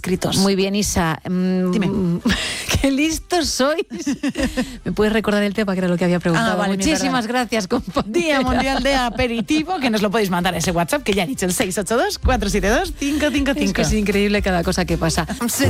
escritos. Muy bien, Isa. Dime. ¡Qué listos sois! ¿Me puedes recordar el tema que era lo que había preguntado? Vale, muchísimas gracias, compañera. Día Mundial de Aperitivo, que nos lo podéis mandar a ese WhatsApp que ya he dicho, el 682-472-555. Es que es increíble cada cosa que pasa.